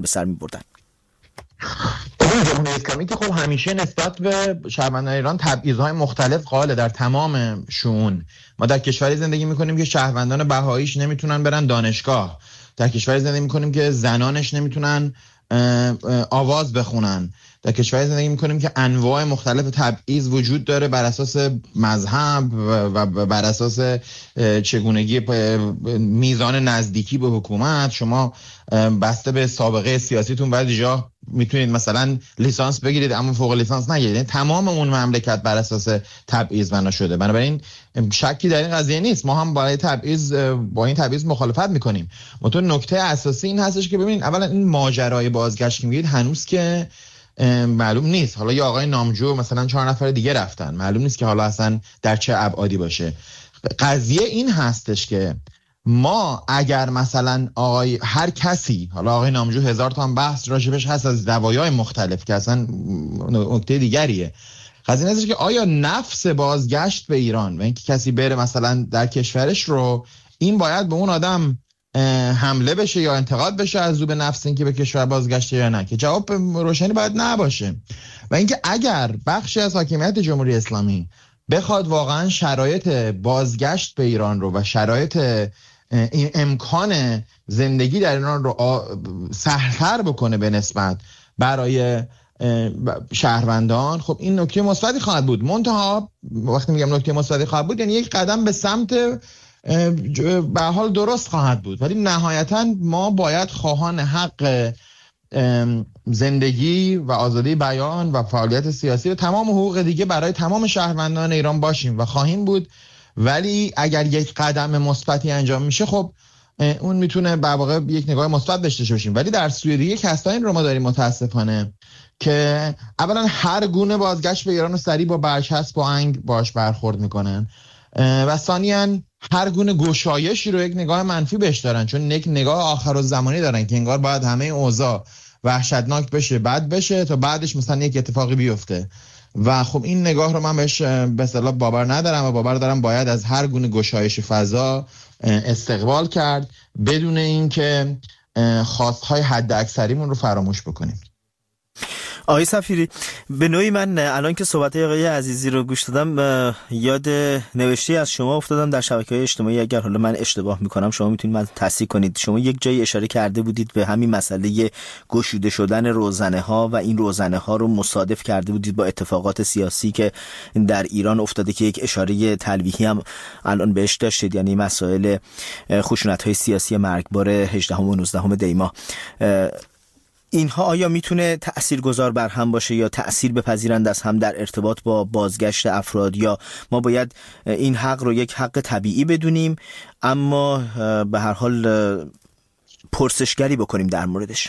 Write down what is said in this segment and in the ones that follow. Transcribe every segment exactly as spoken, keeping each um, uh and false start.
به سر می‌بردن. جمهوری اسلامی که خب همیشه نسبت به شهروندان ایران تبعیض‌های مختلف قائل در تمام شؤون. ما در کشوری زندگی می‌کنیم که شهروندان بهاییش نمیتونن برن دانشگاه، در کشوری زندگی می‌کنیم که زنانش نمیتونن آواز بخونن، در کشوری زندگی می‌کنیم که انواع مختلف تبعیض وجود داره بر اساس مذهب و بر اساس چگونگی میزان نزدیکی به حکومت. شما بسته به سابقه سیاسیتون بعضی جا میتونید مثلا لیسانس بگیرید اما فوق لیسانس نگیرید. تمام اون مملکت بر اساس تبعیض بنا شده. بنابراین شکی در این قضیه نیست. ما هم با تبعیض با این تبعیض مخالفت میکنیم. منتها نکته اساسی این هستش که ببینید اولا این ماجرای بازگشت که میگید هنوز که معلوم نیست. حالا یا آقای نامجو مثلا چهار نفر دیگه رفتن، معلوم نیست که حالا اصلا در چه ابعادی باشه. قضیه این هستش که ما اگر مثلا آقای هر کسی، حالا آقای نامجو هزار تا هم بحث راجبش هست از زوایای مختلف که اصلا نکته دیگریه. قضیه این هستش که آیا نفس بازگشت به ایران و اینکه کسی بره مثلا در کشورش رو، این باید به اون آدم حمله بشه یا انتقاد بشه از او به نفس اینکه به کشور بازگشته یا نه؟ که جواب روشنی باید نباشه. و اینکه اگر بخشی از حاکمیت جمهوری اسلامی بخواد واقعا شرایط بازگشت به ایران رو و شرایط این امکان زندگی در ایران رو سهل‌تر بکنه به نسبت برای شهروندان، خب این نکته مثبتی خواهد بود. منتها وقتی میگم نکته مثبتی خواهد بود یعنی یک قدم به سمت به حال درست خواهد بود، ولی نهایتا ما باید خواهان حق زندگی و آزادی بیان و فعالیت سیاسی و تمام حقوق دیگه برای تمام شهروندان ایران باشیم و خواهیم بود. ولی اگر یک قدم مثبتی انجام میشه خب اون میتونه به واقع یک نگاه مثبت داشته باشیم. ولی در سوی دیگه کسایی رو ما داریم متاسفانه که اولا هر گونه بازگشت به ایران رو سریع با برچسب و انگ باش برخورد میکنن و ثانیاً هر گونه گشایشی رو یک نگاه منفی بهش دارن، چون یک نگاه آخرالزمانی دارن که انگار باید همه اوضاع وحشتناک بشه، بد بشه تا بعدش مثلا یک اتفاقی بیفته. و خب این نگاه رو من بهش به اصطلاح باور ندارم و باور دارم باید از هر گونه گشایش فضا استقبال کرد بدون اینکه خواستهای حد اکثریمون رو فراموش بکنیم. آقای سفیری، به نوعی من الان که صحبت آقای عزیزی رو گوش دادم یاد نوشته از شما افتادم در شبکه‌های اجتماعی. اگر حالا من اشتباه میکنم شما میتونید من تصحیح کنید. شما یک جایی اشاره کرده بودید به همین مسئله گشوده شدن روزنه ها و این روزنه ها رو مصادف کرده بودید با اتفاقات سیاسی که در ایران افتاده که یک اشاره تلویحی هم الان بهش داشتید، یعنی مسائل خشونت های سیاسی مرگبار هجدهم و نوزدهم دی ماه. اینها آیا میتونه تأثیرگذار بر هم باشه یا تأثیر بپذیرند از هم در ارتباط با بازگشت افراد، یا ما باید این حق رو یک حق طبیعی بدونیم اما به هر حال پرسشگری بکنیم در موردش؟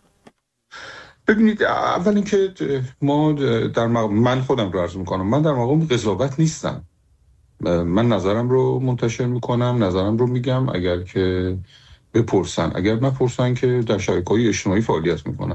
ببینید، اول اینکه ما در مقام من خودم رو عرض میکنم، من در مقام قضاوت نیستم. من نظرم رو منتشر میکنم، نظرم رو میگم. اگر که بپرسن، اگر نپرسن که در شبکه‌های اجتماعی فعالیت میکنم.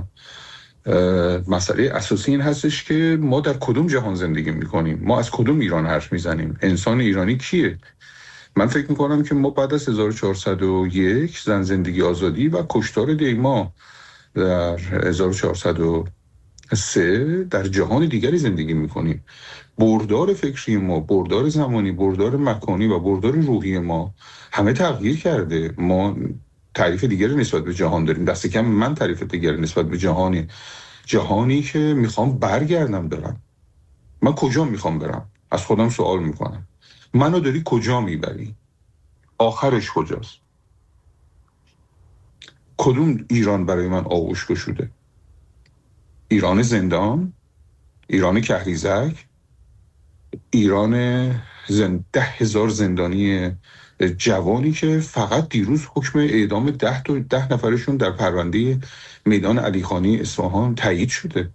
مسئله اساسی این هستش که ما در کدوم جهان زندگی میکنیم، ما از کدوم ایران حرف میزنیم، انسان ایرانی کیه. من فکر میکنم که ما بعد از هزار و چهارصد و یک زن زندگی آزادی و کشتار دیما در هزار و چهارصد و سه در جهان دیگری زندگی میکنیم. بردار فکری ما، بردار زمانی، بردار مکانی و بردار روحی ما همه تغییر کرده. ما تعریف دیگری نسبت به جهان داریم. دست کم من تعریف دیگری نسبت به جهانی جهانی که میخوام برگردم دارم. من کجا میخوام برم؟ از خودم سوال میکنم. منو داری کجا میبری؟ آخرش کجاست؟ کدوم ایران برای من آغوش گشوده؟ ایران زندان؟ ایران کهریزک؟ ایران زند... ده هزار زندانی جوانی که فقط دیروز حکم اعدام ده تا ده نفرشون در پرونده میدان علیخانی اصفهان تایید شده.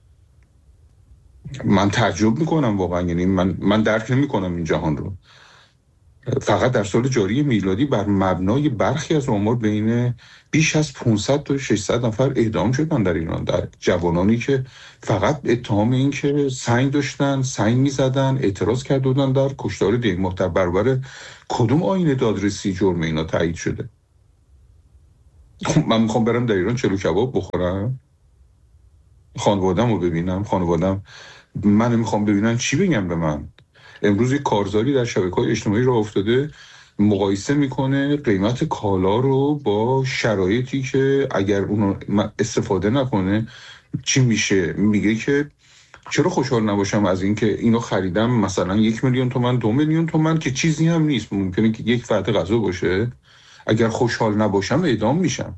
من تعجب میکنم واقعا، یعنی من من درک نمیکنم این جهان رو. فقط در سال جاری میلادی بر مبنای برخی از آمار بین بیش از پانصد تا ششصد نفر اعدام شدن در ایران، در جوانانی که فقط اتهام این که سنگ داشتن، سنگ میزدن، اعتراض کرده بودن در کشتار دیما. در برابر کدوم آیین دادرسی جرم اینا تایید شده؟ من میخوام برم در ایران چلو کباب بخورم، خانوادم رو ببینم، خانوادم من میخوام ببینن چی بگم به من. امروز یک کارزاری در شبکه‌های اجتماعی راه افتاده مقایسه میکنه قیمت کالا رو با شرایطی که اگر اونو استفاده نکنه چی میشه. میگه که چرا خوشحال نباشم از این که اینو خریدم مثلا یک میلیون تومن، دو میلیون تومن که چیزی هم نیست، ممکنه که یک فرد غذا باشه. اگر خوشحال نباشم اعدام میشم.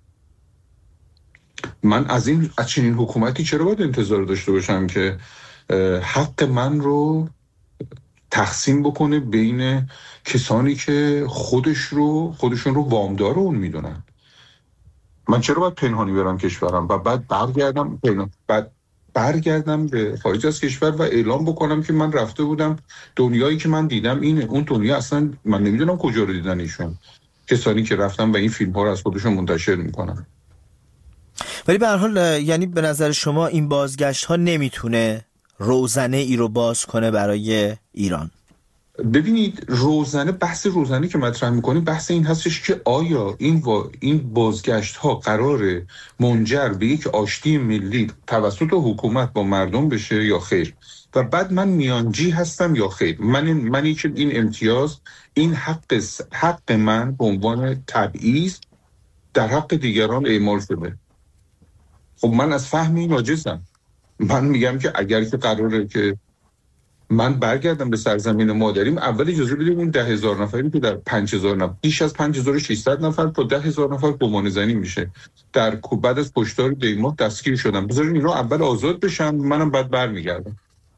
من از این از چنین حکومتی چرا باید انتظار داشته باشم که حق من رو تقسیم بکنه بین کسانی که خودش رو خودشون رو وامدار اون میدونن؟ من چرا باید پنهانی برم کشورم و بعد برگردم بعد برگردم به خارج از کشور و اعلام بکنم که من رفته بودم، دنیایی که من دیدم اینه. اون دنیا اصلا من نمیدونم کجا رو دیدن ایشون، کسانی که رفتن و این فیلم ها رو از خودشون منتشر میکنن. ولی به هر حال یعنی به نظر شما این بازگشت ها نمیتونه روزنه ای رو باز کنه برای ایران؟ ببینید، روزنه بحث روزنه که مطرح میکنیم بحث این هستش که آیا این و این بازگشت ها قراره منجر به یک آشتی ملی توسط حکومت با مردم بشه یا خیر، و بعد من میانجی هستم یا خیر. من منی که این امتیاز، این حق حق من به عنوان تبعیض در حق دیگران اعمال شده. خب من از فهم این عاجزم. من میگم که اگر که قراره که من برگردم به سرزمین مادریم، اول اجازه بدیم اون ده هزار نفری که در پنج هزار نفر، بیش از پنج هزار و ششصد نفر تا ده هزار نفر گمان زنی میشه در بعد از کشتار دیماه دستگیر شدن، بذارین اینا اول آزاد بشن، منم بعد برمیگردم.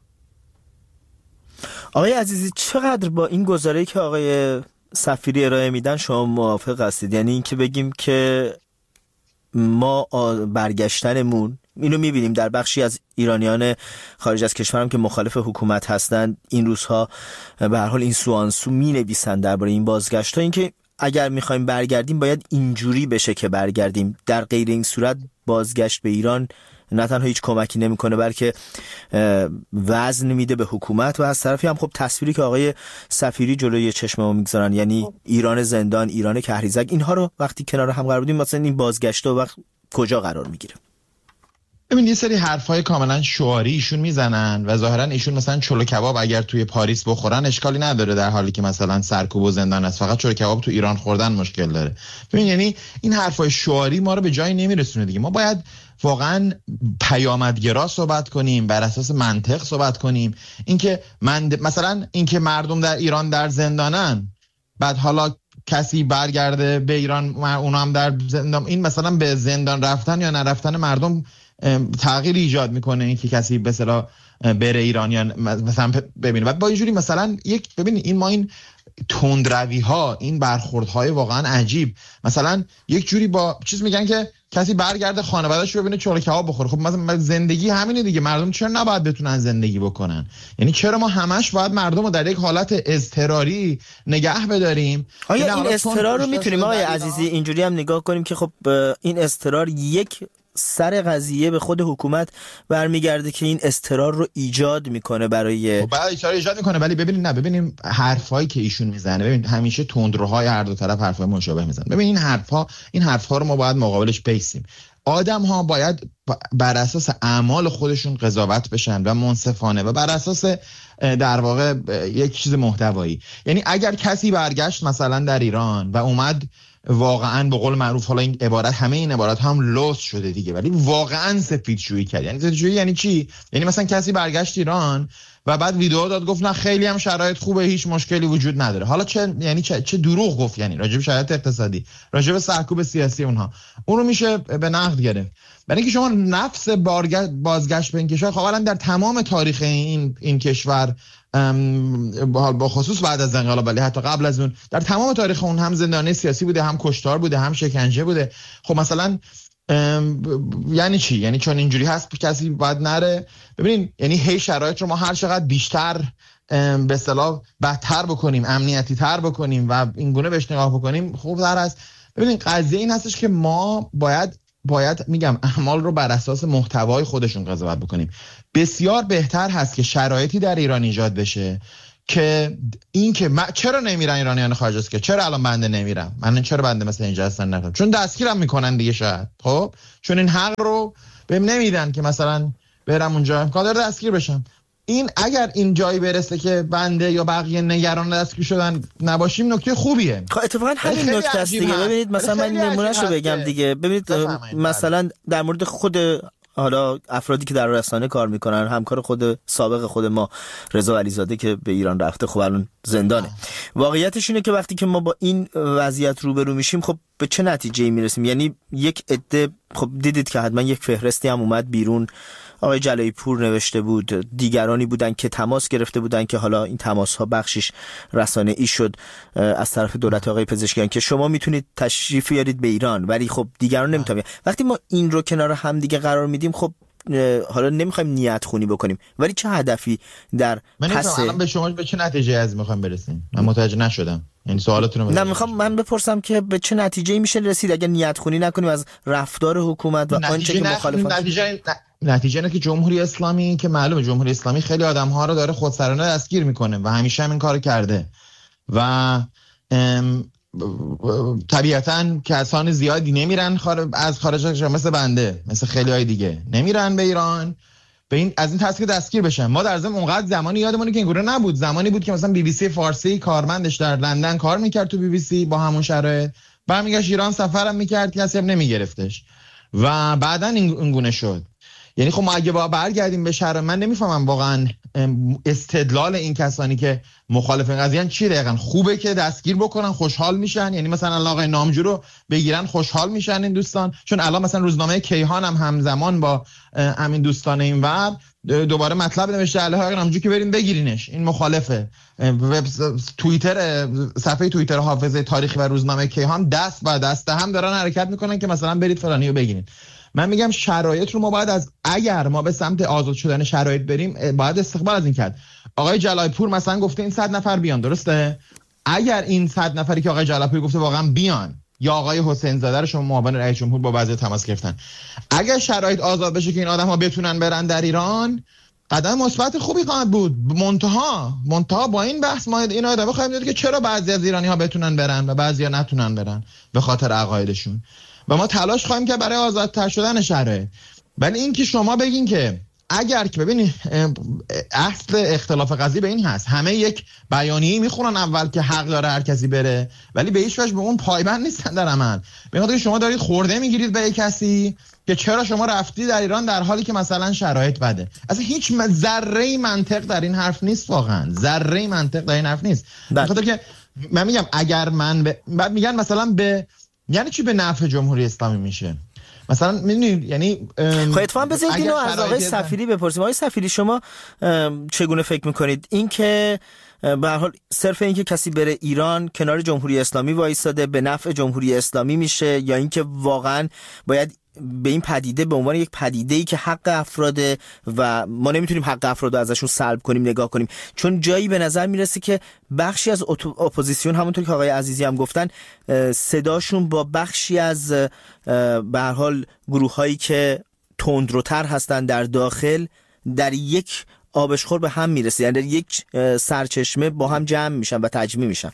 آقای عزیزی، چقدر با این گزاره‌ای که آقای سفیری ارائه میدن شما موافق هستید؟ یعنی این که بگیم که ما برگشتنمون، اینو میبینیم در بخشی از ایرانیان خارج از کشورم که مخالف حکومت هستند این روزها به هر حال این سوانسو مینویسن درباره این بازگشت ها، این که اگر میخوایم برگردیم باید اینجوری بشه که برگردیم، در غیر این صورت بازگشت به ایران نه تنها هیچ کمکی نمیکنه بلکه وزن میده به حکومت، و از طرفی هم خب تصویری که آقای سفیری جلوی چشم ما میگذارن، یعنی ایران زندان، ایران کهریزک، اینها رو وقتی کنار هم قرار بدیم مثلا این بازگشت و وقت کجا قرار میگیره؟ ببین، یه سری حرفای کاملا شعاری ایشون میزنن و ظاهرا ایشون مثلا چلو کباب اگر توی پاریس بخورن اشکالی نداره، در حالی که مثلا سرکوب و زندان است. فقط چلو کباب تو ایران خوردن مشکل داره. ببین، یعنی این حرفای شعاری ما رو به جایی نمیرسونه دیگه. ما باید واقعا پیامدگرا صحبت کنیم، بر اساس منطق صحبت کنیم. اینکه من مثلا اینکه مردم در ایران در زندانن، بعد حالا کسی برگرده به ایران اونا هم در زندان، این مثلا به زندان رفتن یا نرفتن مردم تغییر ایجاد میکنه؟ این که کسی به اصطلاح بره ایران یا مثلا ببینید بعد با یه جوری مثلا یک ببینید این ما این تندروی ها، این برخوردهای واقعا عجیب، مثلا یک جوری با چیز میگن که کسی برگرده خانواده‌اش رو ببینه چلو کباب بخوره. خب مثلا زندگی همینه دیگه، مردم چرا نباید بتونن زندگی بکنن؟ یعنی چرا ما همش باید مردم رو در یک حالت اضطراری نگه بداریم؟ آیا این اضطرار رو میتونیم آقای عزیزی اینجوری هم نگاه کنیم که خب این اضطرار یک سر قضیه به خود حکومت برمیگرده که این اضطرار رو ایجاد میکنه برای خب بعد ایجاد ایجاد میکنه ولی ببینید نه ببینیم حرفایی که ایشون میزنه، ببین همیشه تندروهای هر دو طرف حرفای مشابه میزنن. ببین این حرفا این حرفا رو ما باید مقابلش بیسیم. آدم ها باید بر اساس اعمال خودشون قضاوت بشن و منصفانه و بر اساس در واقع یک چیز محتوایی. یعنی اگر کسی برگشت مثلا در ایران و اومد واقعا به قول معروف، حالا این عبارت همه این عبارات هم لوس شده دیگه، ولی واقعا سفیدشویی کرد. یعنی سفیدشویی یعنی چی؟ یعنی مثلا کسی برگشت ایران و بعد ویدیو داد گفت نه خیلی هم شرایط خوبه، هیچ مشکلی وجود نداره. حالا چه یعنی چه, چه دروغ گفت؟ یعنی راجع به شرایط اقتصادی، راجع به سرکوب سیاسی اونها، اون رو میشه به نقد گرفت. برای اینکه شما نفس بازگشت به این کشور، خب اولا در تمام تاریخ این این کشور با خصوص بعد از انقلاب، ولی حتی قبل از اون در تمام تاریخ اون هم زندانی سیاسی بوده، هم کشتار بوده، هم شکنجه بوده. خب مثلا یعنی چی؟ یعنی چون اینجوری هست کسی باید نره؟ ببینین، یعنی هی شرایط رو ما هر چقدر بیشتر به اصطلاح بدتر بکنیم، امنیتی تر بکنیم و این گونه بهش نگاه بکنیم خوب‌تر است. ببینین قضیه این هستش که ما باید باید میگم اعمال رو بر اساس محتوای خودشون قضاوت بکنیم. بسیار بهتر هست که شرایطی در ایران ایجاد بشه که این که من چرا نمیرن ایرانیان خارج از که چرا الان بنده نمیرم، من چرا بنده مثلا اینجا هستن نرم، چون دستگیرم میکنن دیگه شاید، خب چون این حق رو بهم نمیدن که مثلا برم اونجا امکان داره دستگیر بشم. این اگر این جایی برسه که بنده یا بقیه نگران دستگیر شدن نباشیم نکته خوبیه. خب اتفاقا همین نکته است دیگه. ببینید مثلا من نمونهشو بگم دیگه. ببینید مثلا در مورد خود حالا افرادی که در رسانه کار میکنن، همکار خود سابق خود ما رضا علیزاده که به ایران رفته، خب الان زندانه. واقعیتش اینه که وقتی که ما با این وضعیت روبرو میشیم خب به چه نتیجه‌ای میرسیم؟ یعنی یک عده، خب دیدید که حتما یک فهرستی هم اومد بیرون، آقای جلایی پور نوشته بود، دیگرانی بودن که تماس گرفته بودن که حالا این تماس ها بخشش رسانه‌ای شد از طرف دولت آقای پزشکیان که شما میتونید تشریف بیارید به ایران، ولی خب دیگران نمیتونن. وقتی ما این رو کنار هم دیگه قرار میدیم، خب حالا نمیخوایم نیت خونی بکنیم، ولی چه هدفی در پس الان به شما به چه نتیجه از میخوایم برسیم؟ من متوجه نشدم. یعنی سوالاتون رو نه میخوام من بپرسم که به چه نتیجه‌ای میشه رسید اگر نیت خونی نکنیم از رفتار حکومت و آنچه که مخالفان. نتیجه نتیجه اینه که جمهوری اسلامی که معلومه جمهوری اسلامی خیلی آدم‌ها رو داره خودسرانه دستگیر میکنه و همیشه هم این کارو کرده و طبیعتاً کسان زیادی نمیرن خارج از خارج از مثل بنده، مثل خیلی های دیگه نمیرن به ایران به این از این تاثیر دستگیر بشن. ما در ضمن اونقدر زمانی یادمونه که اینگونه نبود، زمانی بود که مثلا بی بی سی فارسی کارمندش در لندن کار میکرد تو بی بی سی با همون شرایط، برمیگشت ایران سفرم میکرد کسی هم نمیگرفتش و بعداً اینگونه شد. یعنی خب ما اگه با برگردیم به شهر، من نمیفهمم واقعا استدلال این کسانی که مخالف این قضیه چی دقیقاً. خوبه که دستگیر بکنن آخال میشن، یعنی مثلا آقای نامجو رو بگیرن خوشحال میشن این دوستان، چون الان مثلا روزنامه کیهان هم همزمان با همین دوستان اینور دوباره مطلب نوشته علیه آقای نامجو که برین بگیرینش، این مخالفه. وب توییتر صفحه توییتر حافظه تاریخی و روزنامه کیهان دست با دست هم دارن حرکت میکنن که مثلا برید فلانیو بگیرین. من میگم شرایط رو ما باید از اگر ما به سمت آزاد شدن شرایط بریم باید استقبال از این کرد. آقای جلایی پور مثلا گفته این صد نفر بیان، درسته؟ اگر این صد نفری که آقای جلایی پور گفته واقعا بیان، یا آقای حسین زاده رو شما معاون رئیس جمهور با وضعیت تماس گرفتن، اگر شرایط آزاد بشه که این آدم‌ها بتونن برن در ایران، قدم مثبت خوبی خواهد بود. منتها منتها با این بحث ما این آدم‌ها خواهیم دید که چرا بعضی از ایرانی‌ها بتونن برن و بعضی‌ها نتونن برن به خاطر عقایدشون، و ما تلاش خواهیم که برای آزادتر شدن شهره. ولی این که شما بگین که اگر که ببینید اصل اختلاف قضیه به این هست، همه یک بیانیه میخونن اول که حق داره هر کسی بره، ولی به هیچ وجه به اون پایبند نیستن در عمل. به خاطر شما دارید خورده میگیرید به یک کسی که چرا شما رفتی در ایران در حالی که مثلا شرایط بده. اصلا هیچ ذره منطق در این حرف نیست، واقعا ذره منطق در این حرف نیست. به خاطر که من میگم اگر من ب... بعد میگن مثلا به یعنی چی به نفع جمهوری اسلامی میشه مثلا، میدونید یعنی خب اتفاقا بذارید اینو از آقای سفیری بپرسیم. آقای سفیری شما چگونه فکر میکنید این که به هر حال صرف این که کسی بره ایران کنار جمهوری اسلامی وایساده به نفع جمهوری اسلامی میشه، یا اینکه واقعا باید به این پدیده به عنوان یک پدیده‌ای که حق افراده و ما نمیتونیم حق افراد رو ازشون سلب کنیم نگاه کنیم؟ چون جایی به نظر میرسه که بخشی از اپوزیسیون همونطور که آقای عزیزی هم گفتن صداشون با بخشی از به هر حال گروه‌هایی که تندروتر هستن در داخل در یک آبشخور به هم میرسه، یعنی در یک سرچشمه با هم جمع میشن و تجمیع میشن.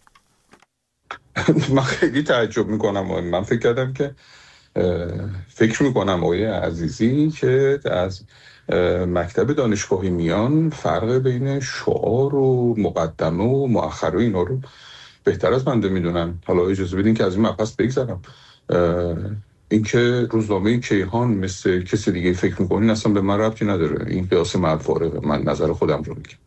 من خیلی تعجب میکنم. من فکر کردم که فکر میکنم آقای عزیزی که از مکتب دانشگاهی میان فرق بین شعار و مقدمه و مؤخر و اینا رو بهتر از بنده میدونن. حالا اجازه بدین که از این مبحث بگذرم. اینکه روزنامه کیهان مثل کسی دیگه فکر میکنین اصلا به من ربطی نداره. این قیاس معالفارقه. من نظر خودم رو میگم.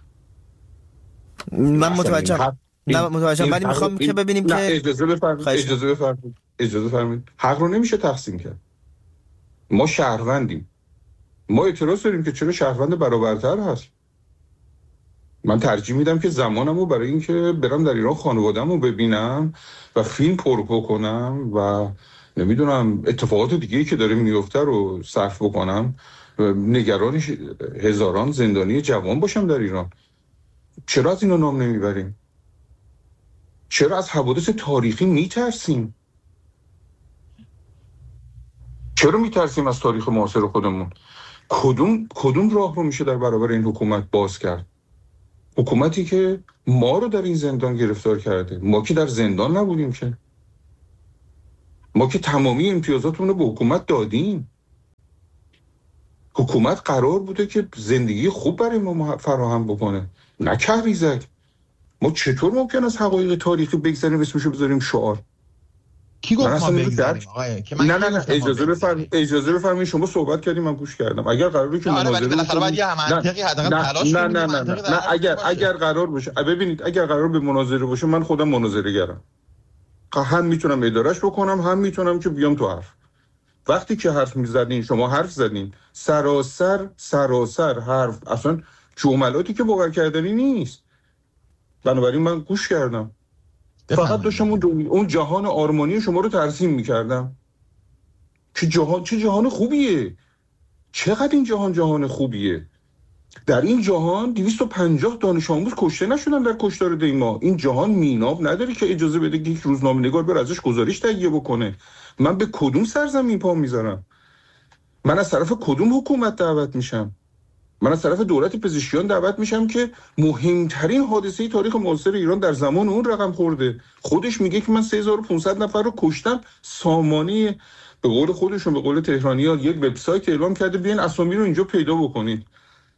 من متوجهم نه متوجهم ولی میخوام که ببینیم که اجازه بفرمایید اجازه بفرمایید اجازه بفرمایید حق رو نمیشه تقسیم کرد. ما شهروندیم، ما اعتراض داریم که چرا شهروند برابرتر هست. من ترجیح میدم که زمانمو برای این که برم در ایران خانواده‌مو ببینم و فیلم پر کنم و نمیدونم اتفاقات دیگه‌ای که داره میفته رو صرف بکنم، نگران هزاران زندانی جوان باشم در ایران. چرا از اینا نام نمیبریم؟ چرا از حوادث تاریخی میترسیم؟ چرا میترسیم از تاریخ معاصر خودمون؟ کدوم کدوم راه رو میشه در برابر این حکومت باز کرد؟ حکومتی که ما رو در این زندان گرفتار کرده. ما که در زندان نبودیم که، ما که تمامی امتیازاتمون رو به حکومت دادیم. حکومت قرار بوده که زندگی خوب برای ما فراهم بکنه، نه کهریزک. ما چطور ممکن است حقایق تاریخی بگذاریم اسمشو بذاریم شعار؟ کی گفت ما بگذاریم آقای؟ نه نه نه اجازه بفرمایید، اجازه بفرمایید، شما صحبت کردیم من گوش کردم. اگر قراره که مناظره بالاخره باید یه منطقی حداقل تلاش کنیم. نه نه نه نه اگر اگر قرار باشه، ببینید اگر قرار به مناظره باشه، من خودم مناظره گرم، هم میتونم ادارهش بکنم، هم میتونم که بیام تو حرف. وقتی که حرف میزدین، شما حرف زدین سراسر سراسر حرف، اصلا جملاتی که باور کردنی نیست. بنابراین من گوش کردم، فقط داشتم اون, اون جهان آرمانی شما رو ترسیم میکردم که جهان چه جهان خوبیه، چقدر این جهان جهان خوبیه. در این جهان دویست و پنجاه دانش آموز کشته نشدن در کشتار دیما. این جهان میناب نداره که اجازه بده که یک روزنامه‌نگار بر ازش گزارش تهیه بکنه. من به کدوم سرزمین پا میذارم؟ من از طرف کدوم حکومت دعوت میشم؟ من از طرف دولت پزشکیان دعوت میشم که مهمترین حادثه تاریخ معاصر ایران در زمان اون رقم خورده. خودش میگه که من سه هزار و پانصد نفر رو کشتم. سامانه به قول خودشون، به قول تهرانی‌ها، یک وبسایت اعلام کرده بیاین اسامی رو اینجا پیدا بکنید.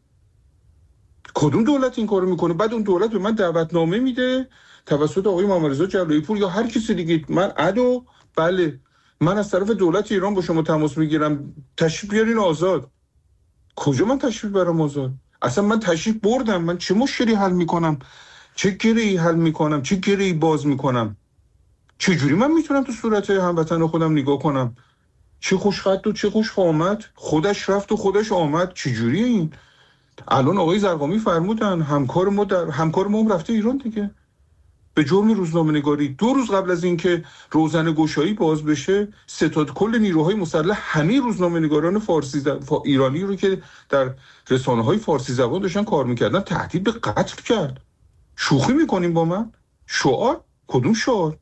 کدوم دولت این کارو میکنه؟ بعد اون دولت به من دعوتنامه میده توسط آقای محمدرضا جلایی پور یا هر کسی دیگه. من ادو بله من از طرف دولت ایران با شما تماس میگیرم، تشریف بیارین آزاد. کجا من تشریف برام آزاد؟ اصلا من تشریف بردم، من چه مشکلی حل میکنم؟ چه گره‌ای حل میکنم؟ چه گره‌ای باز میکنم؟ چه جوری من میتونم تو صورت هموطن خودم نگاه کنم؟ چه خوشخط و چه خوش قامت، خودش رفت و خودش آمد. چه جوری این؟ الان آقای زرقامی فرمودن همکار ما در همکار ما هم رفته ایران دیگه به جرم روزنامه‌نگاری. دو روز قبل از اینکه روزنه گشایی باز بشه، ستاد کل نیروهای مسلح همه روزنامه‌نگاران فارسی زبان فا ایرانی رو که در رسانه‌های فارسی زبان داشتن کار می‌کردن تهدید به قتل کرد. شوخی می‌کنیم با من؟ شعار؟ کدوم شعار؟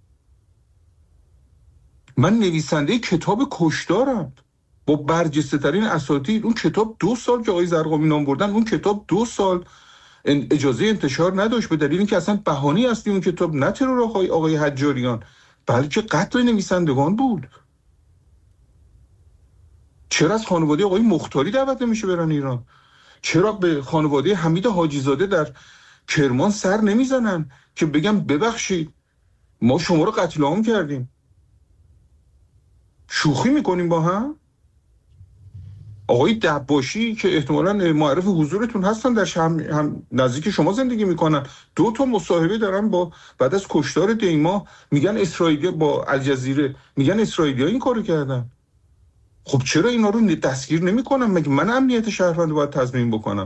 من نویسنده کتاب کشدارم با برجسته‌ترین اساتید. اون کتاب دو سال که آقای زرقامی نام بردن، اون کتاب دو سال اجازه انتشار نداشت به دلیل اینکه اصلا بهانه‌ای اصلی اون کتاب نه ترور آقای آقای حجاریان بلکه قتل نویسندگان بود. چرا از خانواده آقای مختاری دعوت نمیشه برن ایران؟ چرا به خانواده حمید حاجی زاده در کرمان سر نمیزنن که بگم ببخشید ما شما رو قتل عام کردیم؟ شوخی میکنیم با هم؟ آقای دباشی که احتمالاً معرف حضورتون هستن، در هم, هم نزدیک شما زندگی میکنن، دو تا مصاحبه دارن با بعد از کشتار دیما، میگن اسرائیلی با الجزیره، میگن اسرائیلی‌ها این کارو کردن. خب چرا اینا رو دستگیر نمیکنن؟ مگه من امنیت شهروند باید تضمین بکنم؟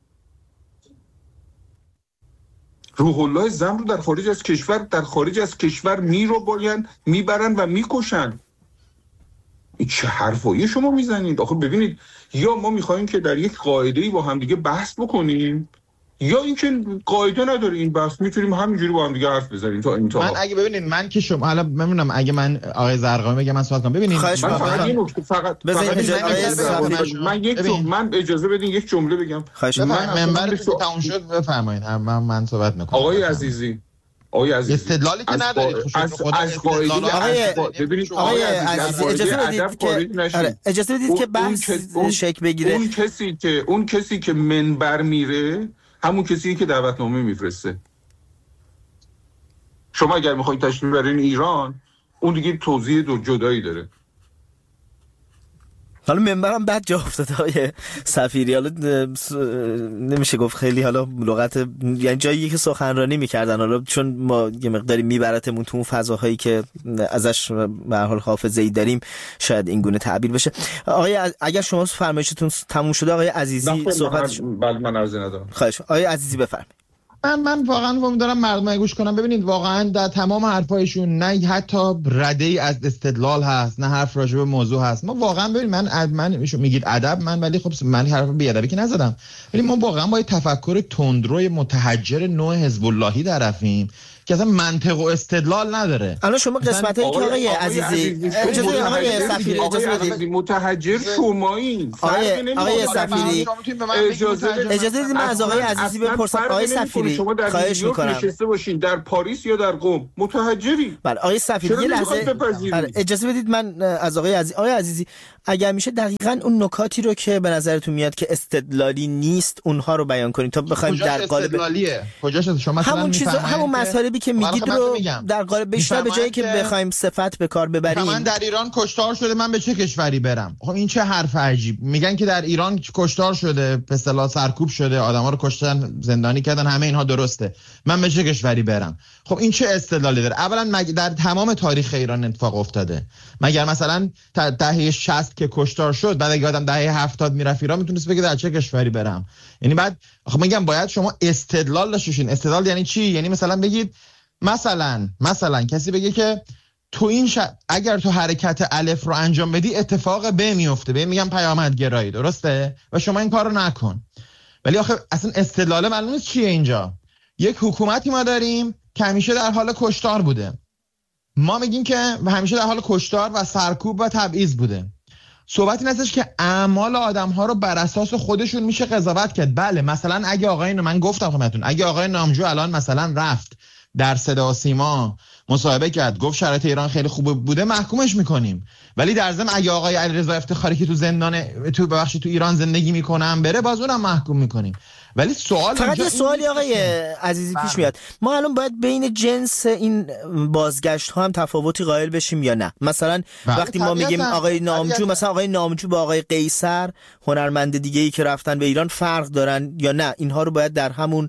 روح الله زم رو در خارج از کشور در خارج از کشور میرو باین میبرن و میکشن. این چه حرفایی شما میزنید؟ آخه ببینید، یا ما میخوایم که در یک قاعده‌ای با هم دیگه بحث بکنیم، یا اینکه قاعده نداره این بحث، میتونیم همینجوری با هم دیگه حرف بزنیم تا انتها. من اگه ببینید من که شما حالا میمونم اگه من آقای زرقامی بگم من سوال کنم، ببینید من فقط یه نکته فقط من یک من اجازه بدین یک جمله بگم. من منبرتون تموم شد بفرمایید. من من صحبت میکنم. آقای عزیزی آقای عزیزی استدلالی که ندارید از از قاعده آقای ببینید آقای عزیزی اجازه بدید که اجازه بدید که بحث شکل بگیره. اون کسی که اون کسی که منبر میره همون کسیه که دعوتنامه میفرسته. شما اگر میخواید تشریف برین ایران اون دیگه توضیح دو جدایی داره. حالا منبرم بعد جا افتاده های سفیری، حالا نمیشه گفت خیلی حالا لغت، یعنی جایی که سخنرانی میکردن، حالا چون ما یه مقداری میبرتمون تو اون فضاهایی که ازش به هر حال حافظه‌ای داریم شاید این گونه تعبیر بشه. آقای اگر شما فرمایشتون تموم شده آقای عزیزی صحبتش. بله من عرضی ندارم. خواهش آقای عزیزی بفرمایید. من من واقعا امیدوارم مردم گوش کنم. ببینید واقعا در تمام حرفایشون نه حتی رده‌ای از استدلال هست، نه حرف راجع به موضوع هست. ما واقعا ببین من من میگید ادب من، ولی خب من حرف بی ادبی که نزدم، ولی ما واقعا با تفکر تندروی متحجر نوع حزب اللهی طرفیم که اصلا منطق و استدلال نداره. الان شما قسمت هایی که آقای عزیزی اجازه آقای سفیری اجازه بدید متحجر شمایین آقای آقای سفیری اجازه بدید من از آقای عزیزی بپرسم. آقای سفیری خواهش می‌کنم نشسته باشین در پاریس یا در قم متحجری. بله آقای سفیری یه لحظه اجازه بدید من از آقای عزیزی آقای عزیزی اگر میشه دقیقاً اون نکاتی رو که به نظرتون میاد که استدلالی نیست اونها رو بیان کنید تا بخوایم در قالب استدلالیه. کجاش شما مثلا همون چیزا همون مسائلی که میگید رو در قالب بیشتر به جایی که بخوایم صفت به کار ببریم. من در ایران کشتار شده من به چه کشوری برم؟ خب این چه حرف عجیب. میگن که در ایران کشتار شده، به اصطلاح سرکوب شده، آدما رو کشتن، زندانی کردن، همه اینها درسته. من به چه کشوری برم؟ خب این چه استدلالی داره؟ اولا در تمام تاریخ ایران اتفاق افتاده. مگر مثلا دهه شصت که کشتار شد بعد اگه آدم دهه هفتاد میرفت ایران میتونست بگه در چه کشوری برم؟ یعنی بعد خب میگم باید شما استدلال داشته باشین. استدلال یعنی چی؟ یعنی مثلا بگید مثلا مثلا کسی بگه که تو این ش... اگر تو حرکت الف رو انجام بدی اتفاق ب میفته، به میگم پیامدگرایی، درسته؟ و شما این کارو نکن. ولی آخه اصلا استدلال معلوم نیست چیه اینجا. یک حکومتی ما داریم که همیشه در حال کشتار بوده. ما میگیم که همیشه در حال کشتار و سرکوب و تبعیض بوده. صحبتی نیستش که اعمال آدم‌ها رو بر اساس خودشون میشه قضاوت کرد. بله مثلا اگه آقای من گفتم خدمتتون اگه آقای نامجو الان مثلا رفت در صدا و سیما مصاحبه کرد گفت شرایط ایران خیلی خوب بوده، محکومش میکنیم. ولی در ضمن اگه آقای علیرضا افتخاری که تو زندان تو ببخشید تو ایران زندگی میکنن بره باز اونم محکوم میکنیم. ولی سوال فقط یه سوالی آقای عزیزی پیش میاد، ما الان باید بین جنس این بازگشت ها هم تفاوتی قائل بشیم یا نه؟ مثلا وقتی ما میگیم آقای نامجو، مثلا آقای نامجو با آقای قیصر هنرمند دیگه ای که رفتن به ایران فرق دارن یا نه؟ اینها رو باید در همون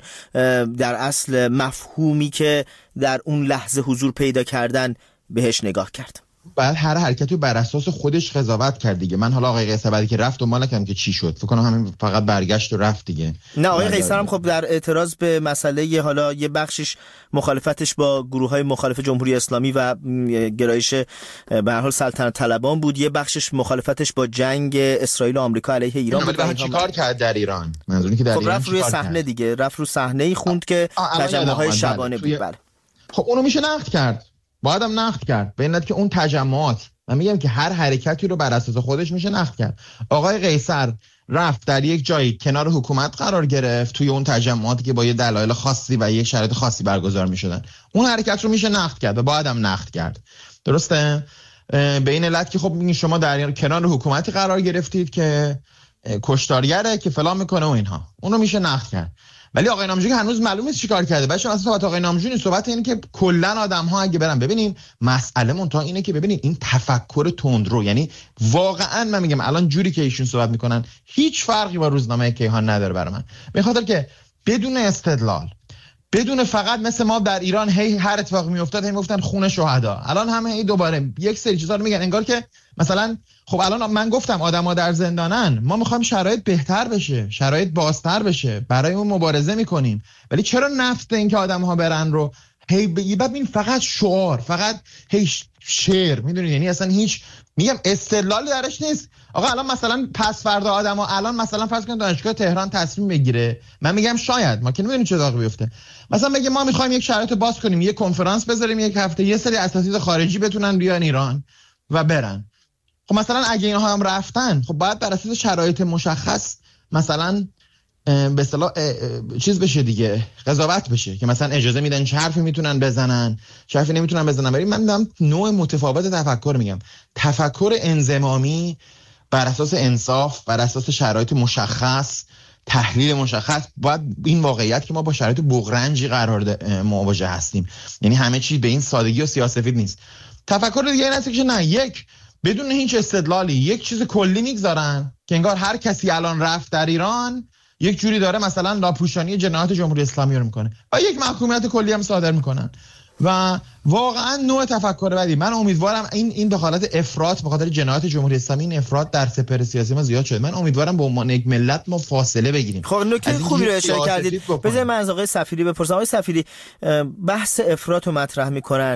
در اصل مفهومی که در اون لحظه حضور پیدا کردن بهش نگاه کرد. بعد هر حرکتی بر اساس خودش قضاوت کرد دیگه. من حالا آقای قیصر بعدی که رفت و ما نکردم که چی شد، فکر کنم همین فقط برگشت و رفت دیگه. نه آقای قیصر هم خب در اعتراض به مسئله حالا یه بخشش مخالفتش با گروه‌های مخالف جمهوری اسلامی و گرایش به هر حال سلطنت طلبان بود، یه بخشش مخالفتش با جنگ اسرائیل و آمریکا علیه ایران بود. بعد چیکار کرد در ایران؟ منظوری که در خب ایران رفت روی صحنه دیگه، رفت رو صحنه‌ای خوند که تجمع‌های شبانه بود. بله خب اونو میشه نقد کرد، بایدم نقد کرد. به علت که اون تجمعات، من میگم که هر حرکتی رو بر اساس خودش میشه نقد کرد. آقای قیصر رفت در یک جایی کنار حکومت قرار گرفت توی اون تجمعاتی که با یه دلایل خاصی و یک شرایط خاصی برگزار میشدن، اون حرکت رو میشه نقد کرد و بایدم نقد کرد، درسته؟ به این علت که خب شما در کنار حکومتی قرار گرفتید که کشتارگره که فلان میکنه و اینها، اون رو میشه نقد کرد. ولی آقای نامجو که هنوز معلوم نیست چیکار کرده. بچه‌ها اصلا صحبت آقای نامجو نیست، صحبت اینه که کلا آدم‌ها اگه برن ببینیم مسئله منتها اینه که ببینید این تفکر تندرو، یعنی واقعا من میگم الان جوری که ایشون صحبت میکنن هیچ فرقی با روزنامه کیهان نداره برای من، به خاطر که بدون استدلال، بدون فقط مثل ما در ایران هی هر اتفاقی میافتاد هی میگفتن خون شهدا، الان همه هی دوباره یک سری چیزا رو میگن انگار که مثلا خب الان من گفتم آدما در زندانن، ما میخوایم شرایط بهتر بشه، شرایط بازتر بشه، برای اون مبارزه میکنیم، ولی چرا نفت این که آدم‌ها برن رو هی بعد این فقط شعار، فقط هی شعر، میدونید یعنی اصلا هیچ میگم استدلالی درش نیست. آقا الان مثلا پس فردا آدما الان مثلا فرض کن دانشگاه تهران تصمیم بگیره، من میگم شاید، ما که نمیدونیم چه اتفاقی بیفته، مثلا بگه ما میخوایم یک شرایط باز کنیم، یک کنفرانس بذاریم یک هفته، یه سری اساتید خارجی بتونن بیان ایران و برن. خب مثلا اگه اینها هم رفتن، خب باید بر اساس شرایط مشخص مثلا به اصطلاح چیز بشه دیگه، قضاوت بشه که مثلا اجازه میدن چه حرفی میتونن بزنن چه حرفی نمیتونن بزنن. ولی من دارم نوع متفاوت تفکر میگم، تفکر انضمامی بر اساس انصاف، بر اساس شرایط مشخص، تحلیل مشخص. باید این واقعیت که ما با شرایط بغرنجی قرار مواجه هستیم، یعنی همه چی به این سادگی و سیاه‌سفید نیست. تفکر دیگه این است که نه، یک بدون هیچ استدلالی یک چیز کلی میگذارن که انگار هر کسی الان رفت در ایران یک جوری داره مثلا لاپوشانی جنایات جمهوری اسلامی رو میکنه و یک محکومیت کلی هم صادر میکنن و واقعا نوع تفکر بدی. من امیدوارم این این دخالت افراط به خاطر جنایات جمهوری اسلامی، این افراط در سپهر سیاسی ما زیاد شده. من امیدوارم به عنوان یک ملت ما فاصله بگیریم. خب نکته خوبی رو اشاره کردید. بذار من از آقای سفیری بپرسم. آقای سفیری، بحث افراط رو مطرح میکنن،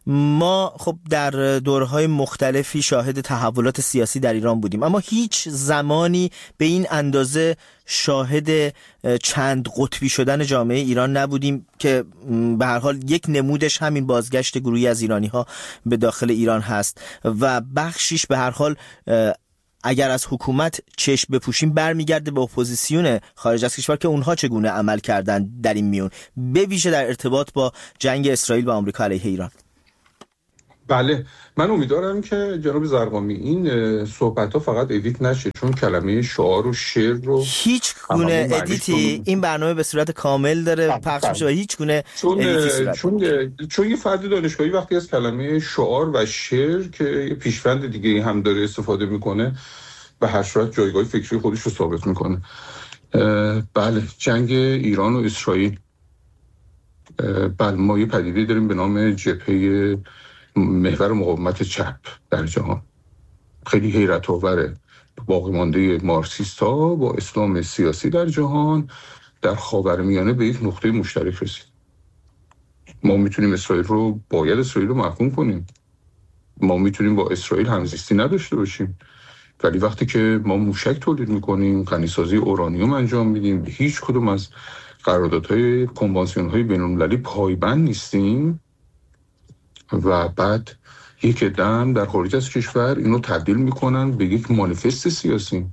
ما خب در دورهای مختلفی شاهد تحولات سیاسی در ایران بودیم، اما هیچ زمانی به این اندازه شاهد چند قطبی شدن جامعه ایران نبودیم که به هر حال یک نمودش همین بازگشت گروهی از ایرانی‌ها به داخل ایران هست و بخشیش به هر حال اگر از حکومت چشم بپوشیم برمیگرده به اپوزیسیون خارج از کشور که اونها چگونه عمل کردن در این میون، به ویژه در ارتباط با جنگ اسرائیل و آمریکا علیه ایران. بله، من امیدوارم که جناب زرقامی این صحبت‌ها فقط ادیت نشه، چون کلمه شعار و شعر رو هیچ گونه ادیتی این برنامه به صورت کامل داره پخش میشه و هیچ گونه چون چون چون یه فرد دانشگاهی وقتی از کلمه شعار و شعر که یه پیشوند دیگه هم داره استفاده میکنه به هر صورت جایگاه فکری خودش رو ثابت میکنه. بله، جنگ ایران و اسرائیل، بله ما یه پدیده داریم به نام جبهه محور مقاومت چپ در جهان. خیلی حیرت آوره، باقی مانده مارکسیست‌ها با اسلام سیاسی در جهان در خاورمیانه به یک نقطه مشترک رسید. ما میتونیم اسرائیل رو باید اسرائیل رو محکوم کنیم، ما میتونیم با اسرائیل همزیستی نداشته باشیم، ولی وقتی که ما موشک تولید میکنیم، غنیسازی اورانیوم انجام میدیم، هیچ کدوم از قراردادهای کنوانسیون‌های بین‌المللی پایبند نیستیم و بعد یک دم در خارج از کشور اینو تبدیل میکنن به یک مانیفست سیاسی.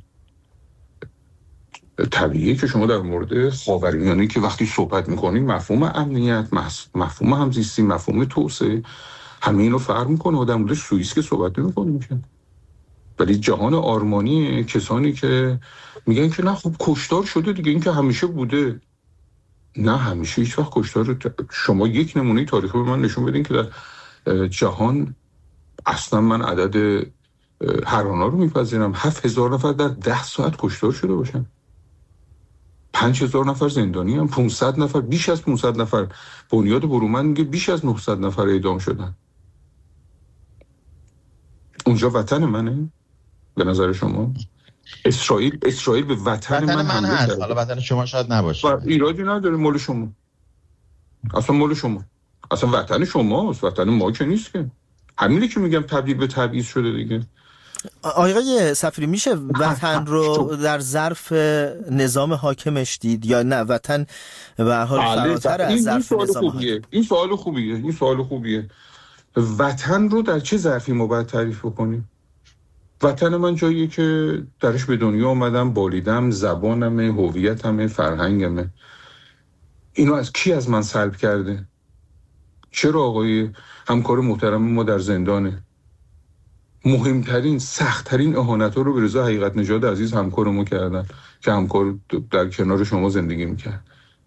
طبیعیه که شما در مورد خاورمیانه که وقتی صحبت میکنید مفهوم امنیت، مفهوم همزیستی، مفهوم توسعه، همه اینو فرق میکنه و در مورد سوئیس که صحبت نمیکنیم که. ولی جهان آرمانی کسانی که میگن که نه خب کشتار شده دیگه، این که همیشه بوده. نه، همیشه هیچ وقت کشتار. شما یک نمونه تاریخی به من نشون بدین که در جهان اصلا من عدد هرانا رو میپذیرم هفت هزار نفر در ده ساعت کشتار شده باشن، پنج هزار نفر زندانی هم، پانصد نفر، بیش از پانصد نفر. بنیاد برومند میگه بیش از نهصد نفر اعدام شدن. اونجا وطن منه به نظر شما؟ اسرائیل اسرائیل به وطن, وطن من, من هست، حالا وطن شما شاید نباشه و ایرادی نداره، مال شما، اصلا مال شما، اصلا وطن شماست، وطن ما که نیست که. همینه که میگم تبدیل به تبعیض شده دیگه. آقای صفری میشه وطن رو در ظرف نظام حاکمش دید یا نه وطن به هر حال فراتر از ظرف نظام حاکم؟ این سوال خوبیه این سوال خوبیه وطن رو در چه ظرفی ما باید تعریف بکنیم؟ وطن من جاییه که درش به دنیا آمدم، بالیدم، زبانمه، هویتمه، فرهنگمه. اینو از کی از من سلب کرده؟ چرا آقای همکار محترم ما در زندانه؟ مهمترین سختترین اهانت‌ها رو به رضا حقیقت نژاد عزیز همکار ما کردن که همکار در کنار شما زندگی میکرد.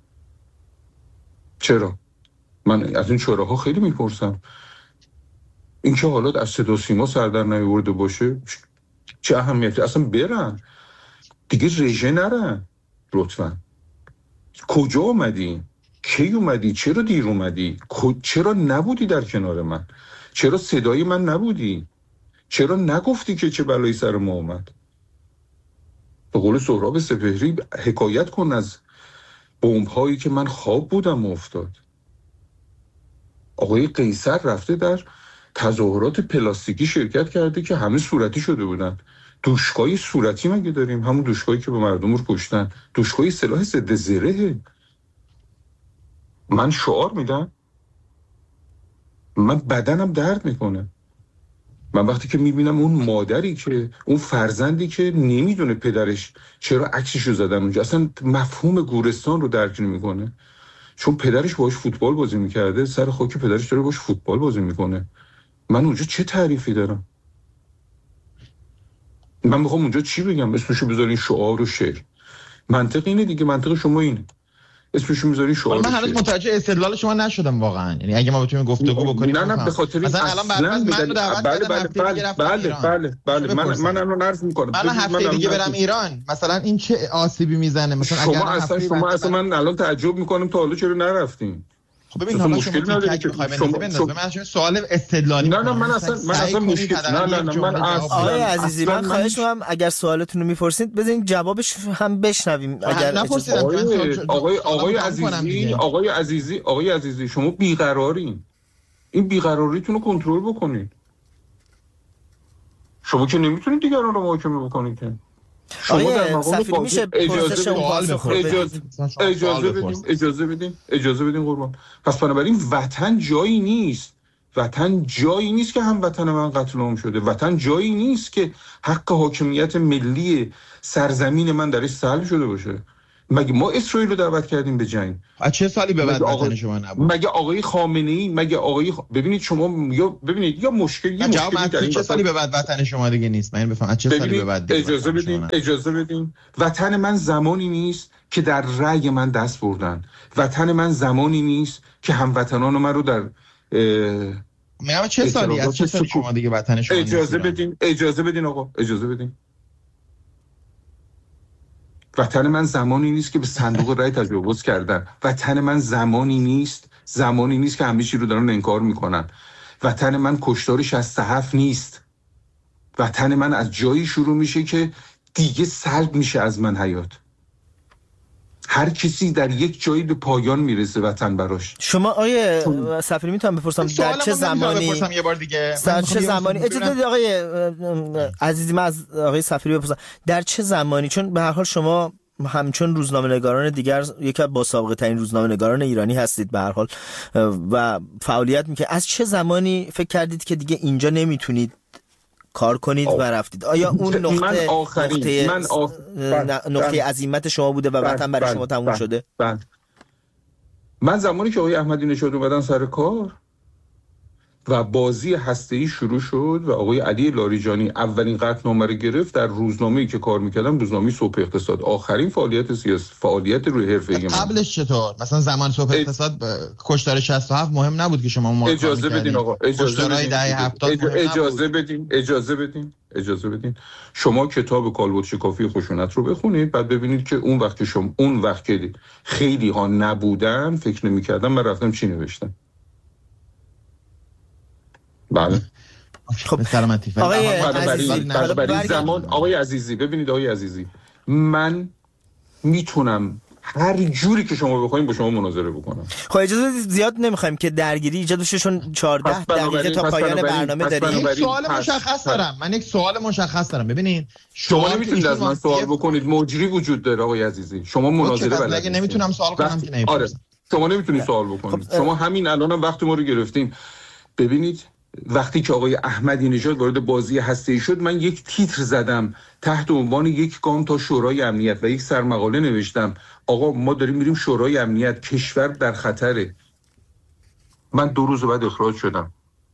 چرا؟ من از این چراها خیلی میپرسم. این که حالات از صدا سیما سر در نیاورده باشه چه اهمیتی؟ اصلا برن دیگه، رژه نرن لطفا. کجا اومدی؟ کی اومدی؟ چرا دیر اومدی؟ چرا نبودی در کنار من؟ چرا صدای من نبودی؟ چرا نگفتی که چه بلایی سر ما اومد؟ به قول سهراب سپهری حکایت کن از بمب‌هایی که من خواب بودم و افتاد. آقای قیصر رفته در تظاهرات پلاستیکی شرکت کرده که همه صورتی شده بودن. دوشکای صورتی مگه داریم؟ همون دوشکایی که به مردم رو کشتن. دوشکای سلاح ضد زره. من شعار میدم، من بدنم درد میکنه. من وقتی که میبینم اون مادری که اون فرزندی که نمیدونه پدرش چرا عکسشو زدن اونجا، اصلا مفهوم گورستان رو درک نمیکنه، چون پدرش باهاش فوتبال بازی میکرده، سر خاک پدرش داره باهاش فوتبال بازی میکنه. من اونجا چه تعریفی دارم؟ من میخوام اونجا چی بگم؟ اسمشو بذارین شعار و شعر. منطق اینه دیگه، منطق شما اینه، اسمشو میذاری شعار. من هنوز متوجه استدلال شما نشدم واقعا. یعنی اگه ما بتونیم گفتگو بکنیم. نه نه به خاطر این مثلا الان بعد من رو دعوت بله کردن بله بله بله بله بله من من الان عرض میکنم من هفته دیگه برم ایران، مثلا این چه آسیبی میزنه؟ مثلا اگر شما اصلا شما اصلا من الان تعجب میکنم تا حالا چرا نرفتین. خب ببین حالا مشکل نداره که شما بندازم. من سوال استدلالی. نه نه من اصلا من اصلا مشکل نه نه نه من اصلا آقای عزیزی من خواهش می‌کنم اگر سوالتون رو می‌پرسید بزنید جوابش هم بشنویم. اگر آقای آقای آقای عزیزی آقای عزیزی آقای عزیزی شما بیقرارین. این بیقراریتون رو کنترل بکنید. شما که نمیتونید دیگران رو محاکمه بکنید که. آقای سفیری میشه پرسش اون پاسخ اجازه اجازه بدین اجازه بدین اجازه بدین قربان. پس بنابراین وطن جایی نیست، وطن جایی نیست که هم وطن من قتل عام شده، وطن جایی نیست که حق حاکمیت ملی سرزمین من درش سلب شده باشه. مگه ما اسرائیل رو دعوت کردیم به جنگ؟ از چه سالی به بعد وطن شما نبود؟ مگه آقای خامنه‌ای مگه آقای خ... ببینید شما یا ببینید یا مشکل یا مشکلی در چه سالی به بعد وطن شما دیگه نیست؟ من بفهم از چه سالی به بعد اجازه بدین اجازه بدین وطن من زمانی نیست که در رأی من دست بردن. وطن من زمانی نیست که هموطنان من رو در میگم چه سالی از چه سالی شما دیگه وطن شما نیست؟ اجازه بدین اجازه بدین آقا اجازه بدین. وطن من زمانی نیست که به صندوق رای تجاوز کردن. وطن من زمانی نیست زمانی نیست که همه چی رو دارن انکار میکنن. وطن من کشتار شصت و هفت نیست. وطن من از جایی شروع میشه که دیگه سلب میشه از من حیات. هر کسی در یک جایی به پایان میرسه وطن براش. شما آیه سفیری میتونم بپرسم در چه زمانی بپرسم یه بار دیگه در چه زمانی اجازه بدید آقای عزیزی من از آقای سفیری بپرسم در چه زمانی، چون به هر حال شما همچون روزنامه‌نگاران دیگر یکی از با سابقه ترین روزنامه‌نگاران ایرانی هستید به هر حال و فعالیت میکنید، از چه زمانی فکر کردید که دیگه اینجا نمیتونید کار کنید و رفتید؟ آیا اون نقطه نقطه من آخ... نقطه عزیمت شما بوده و وطن برای شما تموم شده؟ بله. من زمانی که آقای احمدی نژاد اومدن سر کار و بازی هسته‌ای شروع شد و آقای علی لاریجانی اولین قطعنامه رو گرفت در روزنامه‌ای که کار می‌کردم، روزنامه صبح اقتصاد، آخرین فعالیت سیاسی فعالیت روی حرفه‌ای من. قبلش چطور؟ مثلا زمان صبح اقتصاد کشتار شصت و هفت مهم نبود که شما ما اجازه بدین آقا اجازه بدین دهه هفتاد اجازه بدین اجازه بدین اجازه بدین شما کتاب کالبد شکافی خشونت رو بخونید، بعد ببینید که اون وقت شما اون وقت که خیلی ها نبودن فکر نمی‌کردم من رفتم چی نوشتم. بله. خب سلامتی. آقای عزیزی زمان آقای عزیزی ببینید آقای عزیزی من میتونم هر جوری که شما بخواید با شما مناظره بکنم. خب اجازه بدید زیاد نمیخوایم که درگیری ایجاد بشه چون چهارده دقیقه تا پایان برنامه داریم. یک سوال مشخص دارم. من یک سوال مشخص دارم. ببینید شما نمیتونید از من سوال بکنید، مجری وجود داره آقای عزیزی. شما مناظره بلدید. اگه نمیتونم سوال کنم که نمیپرسم. آره. شما نمیتونید سوال بکنید. خب شما همین الانم هم وقت ما رو گرفتین. ببینید وقتی که آقای احمدی نژاد وارد بازی هسته‌ای شد من یک تیتر زدم تحت عنوان یک گام تا شورای امنیت و یک سرمقاله نوشتم آقا ما داریم میریم شورای امنیت، کشور در خطره. من دو روز بعد اخراج شدم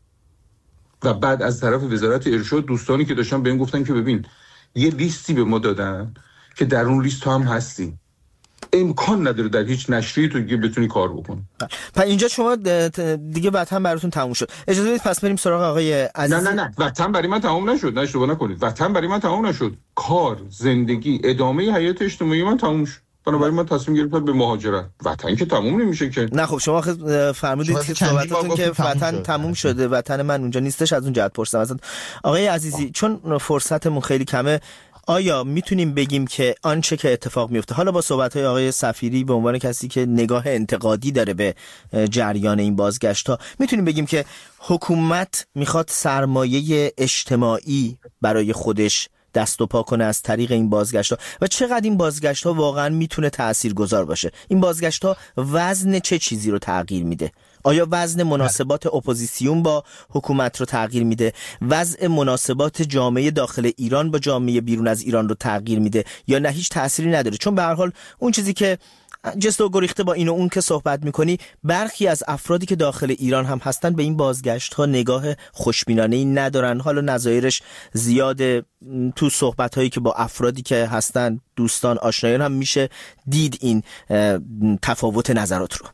و بعد از طرف وزارت ارشاد دوستانی که داشتن بهم گفتن که ببین یه لیستی به ما دادن که در اون لیست تو هم هستی، امکان نداره در هیچ نشریه تو دیگه بتونی کار بکنی. پس اینجا شما دیگه وطن براتون تموم شد. اجازه بدید پس بریم سراغ آقای عزیزی. نه نه نه وطن برای من تموم نشد، نه اشتباه نکنید، وطن برای من تموم نشد، کار، زندگی، ادامه حیات اجتماعی من تموم شد. بنابراین من تصمیم گرفتم به مهاجرت. وطن که تموم نمیشه که. نه خب شما فرمودید که صحبتتون که وطن تموم شده، وطن من اونجا نیستش، از اون جهت پرسیدم ازت. آقای عزیزی چون فرصتمون خیلی کمه، آیا میتونیم بگیم که آنچه که اتفاق میفته، حالا با صحبت‌های آقای سفیری به عنوان کسی که نگاه انتقادی داره به جریان این بازگشت‌ها، میتونیم بگیم که حکومت میخواد سرمایه اجتماعی برای خودش دست و پا کنه از طریق این بازگشت‌ها و چقدر این بازگشت‌ها واقعا میتونه تاثیرگذار باشه؟ این بازگشت‌ها وزن چه چیزی رو تغییر میده؟ آیا وزن مناسبات اپوزیسیون با حکومت رو تغییر میده؟ وضع مناسبات جامعه داخل ایران با جامعه بیرون از ایران رو تغییر میده یا نه هیچ تأثیری نداره؟ چون به هر حال اون چیزی که جست و گریخته با این و اون که صحبت میکنی، برخی از افرادی که داخل ایران هم هستن به این بازگشت ها نگاه خوشبینانه‌ای ندارن. حالا نظایرش زیاده، تو صحبت هایی که با افرادی که هستن دوستان آشنایان هم میشه دید این تفاوت نظرات رو.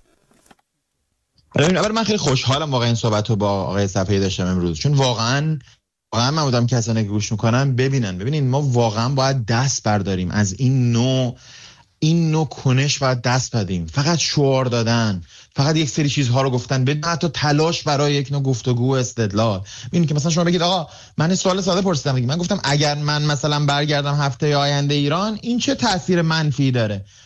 اول من خیلی خوشحالم واقعا این صحبت رو با آقای صفحه‌ای داشتم امروز، چون واقعا واقعا من بودم کسانی که گوش میکنن ببینن ببینین ما واقعا باید دست برداریم از این نوع این نوع کنش، باید دست بدیم. فقط شعار دادن، فقط یک سری چیزها رو گفتن بدون حتی تلاش برای یک نوع گفتگو و استدلال. ببینید که مثلا شما بگید آقا من این سوال ساده پرسیدم، من گفتم اگر من مثلا برگردم هفته آینده ایران این چه تأثیر منفی داره؟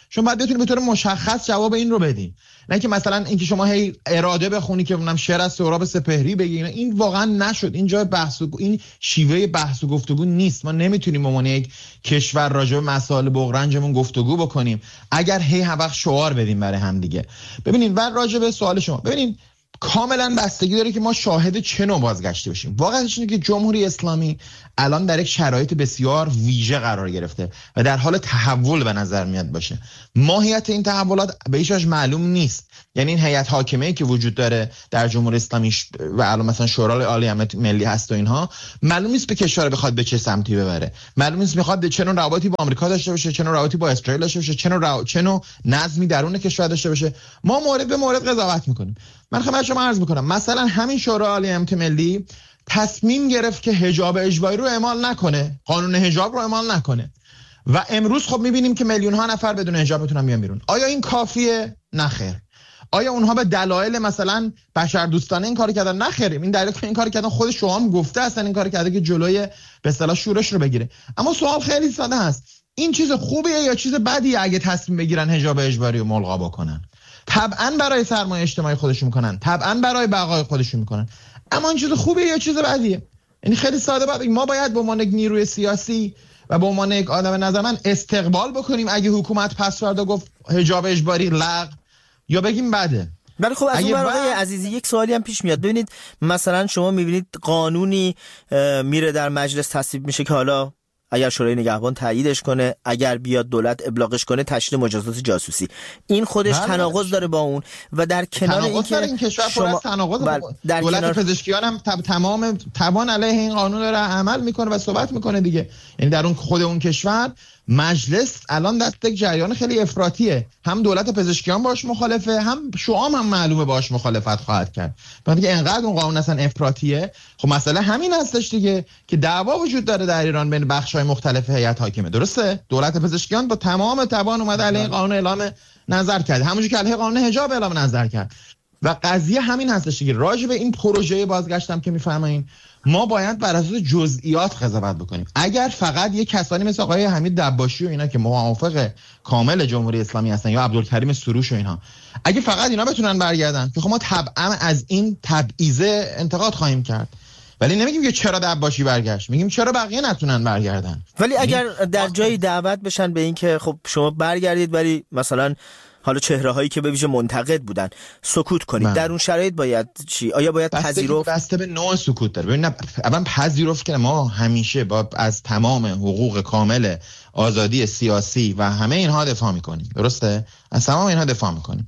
شما باید بتونید به طور مشخص جواب این رو بدین، نه که مثلا اینکه شما هی اراده بخونی که اونم شعر از سهراب سپهری بگین. این واقعا نشد. این جای بحث و این شیوه بحث و گفتگو نیست. ما نمیتونیم به عنوان یک کشور راجع به مسائل بغرنجمون گفتگو بکنیم اگر هی هر وقت شعار بدیم برای هم دیگه. ببینید و راجع به سوال شما، ببینید کاملا بستگی داره که ما شاهد چه نوع بازگشتی باشیم. واقعیتش اینه که جمهوری اسلامی الان در یک شرایط بسیار ویژه قرار گرفته و در حال تحول به نظر میاد باشه. ماهیت این تحولات به هیچ وجه معلوم نیست. یعنی این هیئت حاکمه‌ای که وجود داره در جمهوری اسلامی و الان مثلا شورای عالی امنیت ملی هست و اینها، معلوم نیست به کشور بخواد به چه سمتی ببره. معلوم نیست میخواد چه نوع روابطی با آمریکا داشته باشه، چه نوع روابطی با اسرائیل داشته باشه، چه نوع رو... چه نوع نظمی درون کشور داشته باشه. ما مورد به مورد قضاوت میکنیم. من خدمت شما عرض میکنم مثلا همین شورای عالی امنیت ملی تصمیم گرفت که حجاب اجباری رو اعمال نکنه، قانون حجاب رو اعمال نکنه و امروز خب میبینیم که میلیون ها نفر بدون حجاب میتونن بیان بیرون. آیا این کافیه؟ نخیر. آیا اونها به دلایل مثلا بشردوستانه این کارو کردن؟ نخیر. این دلیل که این کارو کردن خود شما هم گفته هستن این کارو کرده که جلوی به اصطلاح شورش رو بگیره. اما سوال خیلی ساده هست، این چیز خوبیه یا چیز بدیه اگه تصمیم بگیرن حجاب اجباری رو ملغا بکنن؟ طبعا برای سرمایه اجتماعی خودشون میکنن، طبعا برای بقای خودشون میکنن، اما این چیز خوبیه یا چیز بدیه؟ یعنی خیلی ساده بود. ما باید به عنوان یک نیروی سیاسی و به عنوان یک آدم نظر من استقبال بکنیم اگه حکومت پس فردا گفت حجاب اجباری لغو، یا بگیم بده. ولی خب از اون بر... آقای عزیزی یک سوالی هم پیش میاد. ببینید مثلا شما میبینید قانونی میره در مجلس تصویب میشه که حالا اگر شورای نگهبان تاییدش کنه، اگر بیاد دولت ابلاغش کنه، تشدید مجازات جاسوسی، این خودش تناقض داره با اون. و در کنار این که این کشور شما تناقض بل... در دولت کنار... پزشکیان هم تب... تمام توان علیه این قانون داره عمل میکنه و صحبت میکنه دیگه. یعنی در اون خود اون کشور مجلس الان دست یک جریان خیلی افراطیه، هم دولت پزشکیان باش مخالفه، هم شعام هم معلومه باش مخالفت خواهد کرد. بعد که انقدر اون قانون اصلا افراطیه، خب مسئله همین هستش دیگه که دعوا وجود داره در ایران بین بخش‌های مختلف هیئت حاکمه. درسته؟ دولت پزشکیان با تمام توان اومده علیه این قانون اعلام نظر کرد، همونجوری که علیه قانون حجاب اعلام نظر کرد. و قضیه همین هستش دیگه. راجع به این پروژه بازگشتم که میفرمایین، ما باید بر اساس جزئیات قضاوت بکنیم. اگر فقط یک کسانی مثل آقای حمید دباشی و اینا که موافق کامل جمهوری اسلامی هستن یا عبدالکریم سروش و اینها، اگه فقط اینا بتونن برگردن که خب ما طبعا از این تبعیضه انتقاد خواهیم کرد، ولی نمیگیم که چرا دباشی برگشت، میگیم چرا بقیه نتونن برگردن. ولی اگر در جایی دعوت بشن به این که خب شما برگردید ولی مثلا حالا چهره هایی که به ویژه منتقد بودن سکوت کنید، در اون شرایط باید چی؟ آیا باید پذیرفت؟ بسته به نوع سکوت داره. ببین اول پذیرفت که ما همیشه با از تمام حقوق کامل آزادی سیاسی و همه اینها دفاع میکنیم، درسته؟ از تمام اینها دفاع میکنیم،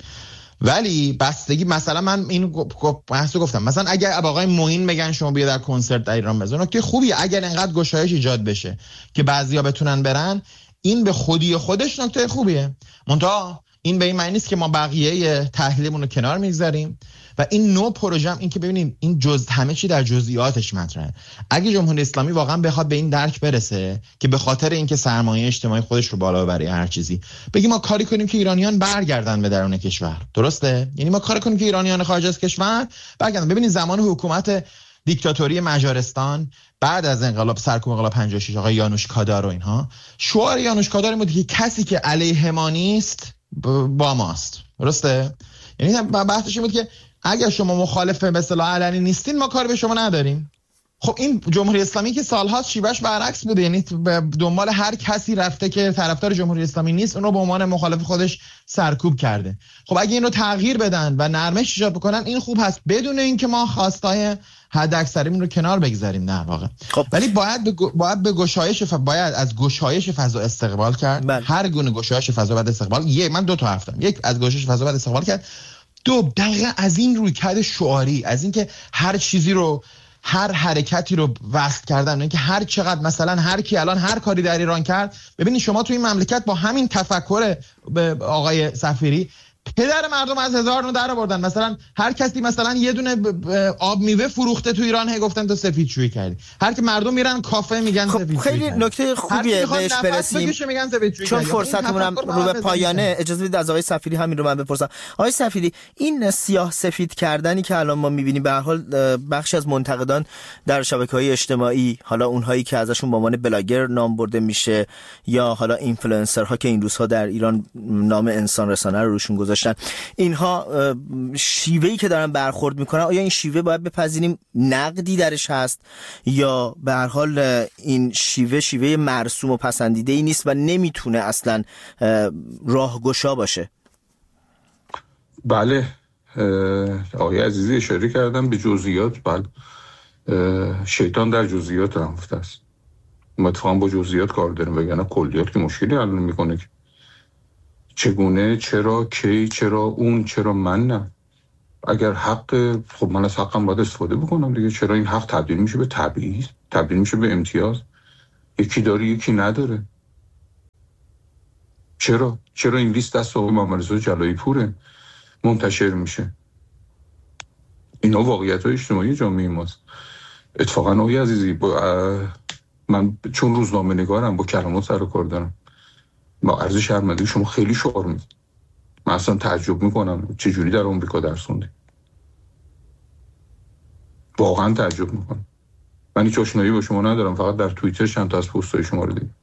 ولی بستگی مثلا من این بحثو گفتم، مثلا اگر آقای معین بگن شما بیا در کنسرت در ایران بزن، نکته خوبیه. اگر انقدر گشایش ایجاد بشه که بعضیا بتونن برن، این به خودی خودش نکته خوبیه. منتها این به این معنی نیست که ما بقیه تحلیلمون رو کنار میگذاریم و این نوع پروژه هم این که ببینیم این جز همه چی در جزئیاتش مطرحه. اگه جمهوری اسلامی واقعا بخواد به این درک برسه که به خاطر اینکه سرمایه اجتماعی خودش رو بالا ببره هر چیزی، بگیم ما کاری کنیم که ایرانیان برگردن به درون کشور، درسته؟ یعنی ما کاری کنیم که ایرانیان خارج از کشور برگردن. ببینید زمان حکومت دیکتاتوری مجارستان بعد از انقلاب سرکوب انقلاب پنجاه و شش آقای یانوش کادار و اینها، شعار یانوش کادار بود که کسی که علیه ما نیست با ماست، درسته؟ یعنی بحثش این بود که اگر شما مخالف به اصطلاح علنی نیستین ما کار به شما نداریم. خب این جمهوری اسلامی که سال‌هاست شیوهش برعکس بوده، یعنی به دنبال هر کسی رفته که طرفدار جمهوری اسلامی نیست اون رو به عنوان مخالف خودش سرکوب کرده. خب اگه این رو تغییر بدن و نرمش ایجاد بکنن این خوب هست، بدون اینکه ما خواستای حد اکثریمون رو کنار بگذاریم در واقع. خب. ولی باید به باید به گشایش ف... باید از گشایش فضا استقبال کرد. بل. هر گونه گشایش فضا بعد استقبال. یک من دو تا حرف دارم. یک از گشایش فضا بعد استقبال کرد. دو دقیقاً از این رویکرد شعاری، از اینکه هر چیزی رو هر حرکتی رو وصل کردن، اینکه هر چقدر مثلا هر کی الان هر کاری در ایران کرد، ببینید شما تو این مملکت با همین تفکر آقای سفیری پدر مردم از هزار نو در آوردن. مثلا هر کسی مثلا یه دونه آب میوه فروخته تو ایران، هی گفتن تو سفیدشویی کردی. هر کی مردم میرن کافه میگن خب سفیدشویی. خیلی نکته خوبیه بهش برسیم چون فرصتمون هم رو به پایانه. اجازه بدید از آقای صفیری همین رو من بپرسم. آقای صفیری، این سیاه سفید کردنی که الان ما میبینیم، به هر حال بخشی از منتقدان در شبکه‌های اجتماعی، حالا اونهایی که ازشون به عنوان بلاگر نام برده میشه یا حالا اینفلوئنسرها که این روزها در ایران نام انسان رسانه رو روشون گذاشتن، اینها شیوهی که دارن برخورد میکنن، آیا این شیوه باید بپذیریم نقدی درش هست یا به هر حال این شیوه شیوه مرسوم و پسندیده ای نیست و نمیتونه اصلا راهگشا باشه؟ بله، آقای عزیزی اشاره کردم به جزئیات. بله، شیطان در جزئیات رفته است. ما اتفاقا با جزئیات کار داریم، وگرنه کلیات که مشکلی حل نمیکنه. چگونه، چرا، کی، چرا اون، چرا من نه؟ اگر حق، خب من از حقم باید استفاده بکنم دیگه. چرا این حق تبدیل میشه به تبعیض، تبدیل میشه به امتیاز؟ یکی داره یکی نداره. چرا چرا این لیست دست آقای محمد رضا جلایی پوره منتشر میشه؟ اینا واقعیت‌های اجتماعی جامعه ماست. اتفاقا آقای عزیزی، با من چون روزنامه نگارم با کلمات سر و کار دارم، با عرض شرمندگی شما خیلی شعار میدید. من اصلا تعجب میکنم چجوری در آمریکا درس خوندی. واقعا تعجب میکنم. من هیچ آشنایی با شما ندارم، فقط در توییتر چند تا از پست‌های شما رو دیدم.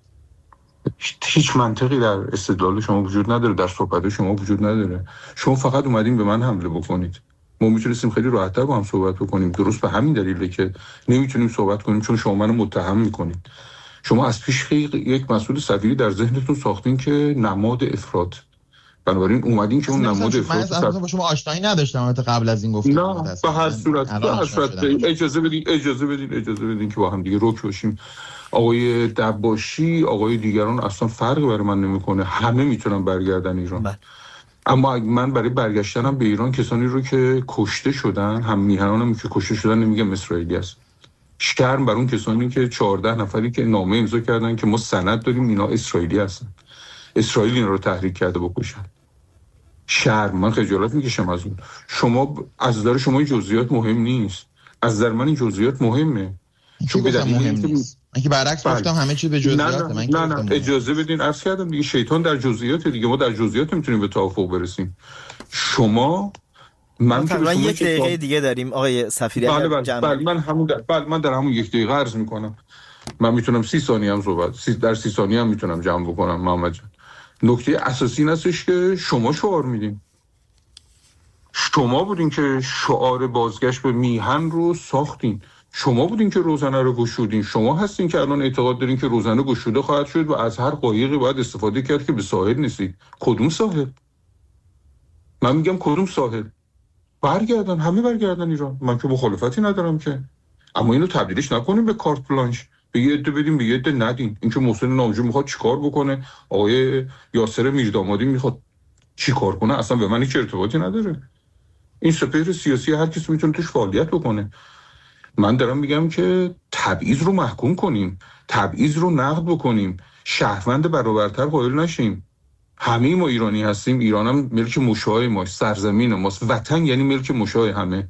هیچ منطقی در استدلال شما وجود نداره، در صحبت شما وجود نداره. شما فقط اومدین به من حمله بکنید. ما میتونستیم خیلی راحت‌تر با هم صحبت بکنیم. درست به همین دلیله که نمیتونیم صحبت کنیم، چون شما منو متهم میکنید. شما از پیش یک مسئول صفیری در ذهنتون ساختین که نماد افراط، بنابراین اومدین که اون نماد افراط. من اصلا با شما آشنایی نداشتم البته قبل از این گفتم. نه، به هر صورت به هر صورت اجازه بدین اجازه بدین اجازه بدین که با هم دیگه رک باشیم. آقای دباشی، آقای دیگران اصلا فرقی برای من نمیکنه. همه میتونن برگردن ایران. بله. اما من برای برگشتنم به ایران کسانی رو که کشته شدن، هم میهنانم که کشته شدن، نمیگم اسرائیلی است. شرم بر اون کسانی که چهارده نفری که نامه امضا کردن که ما سند داریم اینا اسرائیلی هستن، اسرائیل اینا رو تحریک کرده بکشن. شرم. من خجالت میکشم از اون. شما از نظر شما این جزئیات مهم نیست، از نظر من این جزئیات مهمه. چون به دلیل اینکه من که برعکس گفتم همه چی به جزئیات. من نه نه, نه. اجازه بدین عرض کردم دیگه، شیطان در جزئیات دیگه. ما در جزئیات میتونیم به توافق برسیم. شما من تقریبا یک دقیقه تا... دیگه داریم آقای صفیری. بله بله, بله من همون در... بله من در همون یک دقیقه عرض میکنم. من میتونم سی ثانیه هم صحبت سی... در سی ثانیه هم میتونم جمع بکنم. محمد جان، نکته اساسی این هستش که شما شعار میدین. شما بودین که شعار بازگشت به میهن رو ساختین. شما بودین که روزنه رو گشودین. شما هستین که الان اعتقاد دارین که روزنه گشوده خواهد شد و از هر قایقی باید استفاده کرد که به ساحل نیستید. کدوم ساحل؟ من میگم کدوم ساحل؟ برگردن، همه برگردن ایران. من که مخالفتی ندارم که، اما اینو تبدیلش نکنیم به کارت بلانش، به یه عده بدیم به یه عده ندیم. این که محسن نامجو میخواد چیکار بکنه، آقای یاسر میردامادی میخواد چیکار کنه، اصلا به من هیچ ارتباطی نداره. این سپهر سیاسی هر کسی میتونه توش فعالیت بکنه. من دارم میگم که تبعیض رو محکوم کنیم، تبعیض رو نقد بکنیم، شهروند برابرتر قائل نشیم. همه ما ایرانی هستیم، ایران هم ملک مشاهای ماست، سرزمین ماست، وطن یعنی ملک مشاهای همه.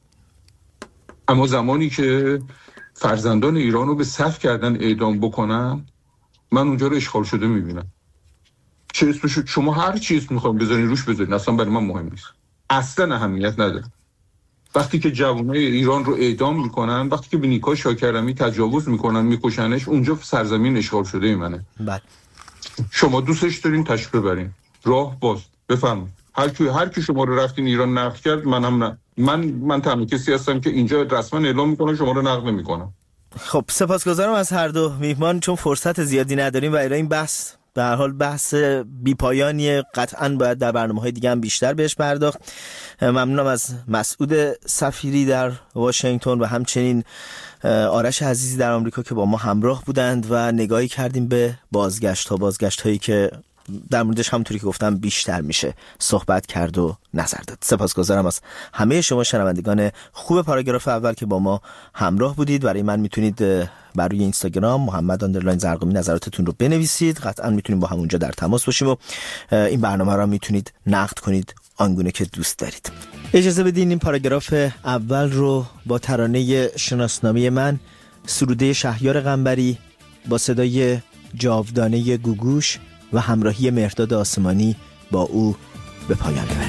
اما زمانی که فرزندان ایران رو به صف کردن اعدام بکنن، من اونجا رو اشغال شده میبینم. چه اسمش شما هر چیز میخوایم بذارین روش بذارین، اصلا برای من مهم نیست، اصلا اهمیت نداره. وقتی که جوانای ایران رو اعدام میکنن، وقتی که به نیکا شاکرمی تجاوز میکنن، میکشنش، اونجا سرزمین اشغال شده منه. بله. شما دوستش دارین تشریف ببرین، راه باز، بفرمایید. هر کی هر کی شما رو رفتین ایران نقد کرد، منم نه. من من تنها کسی هستم که اینجا رسما اعلام میکنم شما رو نقد نمیکنم. خب سپاسگزارم از هر دو میهمان، چون فرصت زیادی نداریم و این بحث به هر حال بحث بی‌پایانیه، قطعاً باید در برنامه‌های دیگه هم بیشتر بهش پرداخت. ممنونم از مسعود صفیری در واشنگتن و همچنین آرش عزیزی در آمریکا که با ما همراه بودند و نگاهی کردیم به بازگشت ها بازگشت هایی که در موردش همونطوری که گفتم بیشتر میشه صحبت کرد و نظر داد. سپاسگزارم از همه شما شنوندگان خوب پاراگراف اول که با ما همراه بودید. برای من میتونید بر روی اینستاگرام محمد آندرلاین زرقامی نظراتتون رو بنویسید. قطعا میتونیم با همونجا در تماس باشیم و این برنامه رو میتونید نقد کنید آنگونه که دوست دارید. اجازه بدین این پاراگراف اول رو با ترانه شناسنامه من، سروده شهریار قنبری با صدای جاودانه گوگوش و همراهی مهرداد آسمانی با او به پایان ببریم.